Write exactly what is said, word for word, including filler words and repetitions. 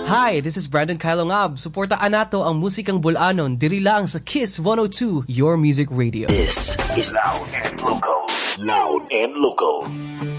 Hi, this is Brandon Kailongab. Suportaan nato ang musikang bulanon diri lang sa Kiss one oh two, your music radio. This is Loud and Local. Loud and Local.